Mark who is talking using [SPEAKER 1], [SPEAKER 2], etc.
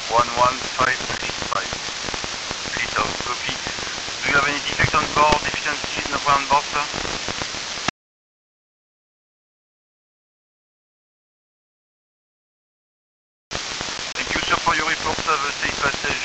[SPEAKER 1] 11565. Fleet out, copy. Do you have any defect on board, deficiencies on board, sir? Thank you, sir, for your report. Have a safe passage.